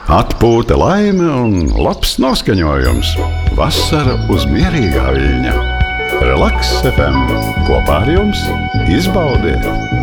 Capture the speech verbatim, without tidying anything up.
Atpūta, laime un labs noskaņojums. Vasara uz mierīgā viļņa. Relaks F M. Kopā ar jums izbaudiet!